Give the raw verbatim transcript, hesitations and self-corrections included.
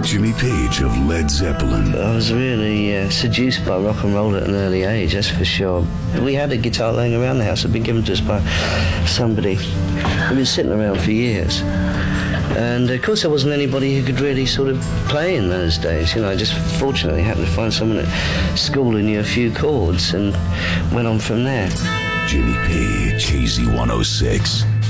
Jimmy Page of Led Zeppelin. I was really uh, seduced by rock and roll at an early age, that's for sure. We had a guitar laying around the house. It had been given to us by somebody. We've been sitting around for years. And of course there wasn't anybody who could really sort of play in those days. You know, I just fortunately happened to find someone at school who knew a few chords and went on from there. Jimmy Page, K Z one oh six.